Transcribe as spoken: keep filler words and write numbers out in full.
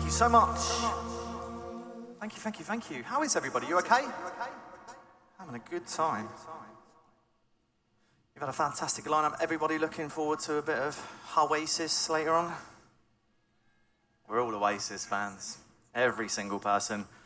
you so much. Thank you, thank you, thank you. How is everybody? You okay? Having a good time. You've had a fantastic lineup. Everybody looking forward to a bit of Oasis later on? We're all Oasis fans. Every single person.